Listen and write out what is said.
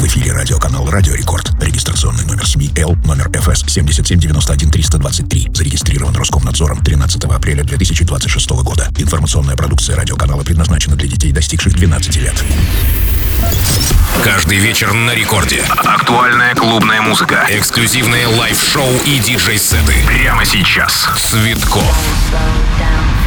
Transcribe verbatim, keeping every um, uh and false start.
эфире радиоканал «Радио Рекорд». Регистрационный номер СМИ Л, номер эф эс семь семь девять один три два три. Зарегистрирован Роскомнадзором тринадцатого апреля две тысячи двадцать шестого года. Информационная продукция радиоканала предназначена для детей, достигших двенадцати лет. Каждый вечер на Рекорде. Актуальная клубная музыка. Эксклюзивные лайв-шоу и диджей-сеты. Прямо сейчас. Цветков.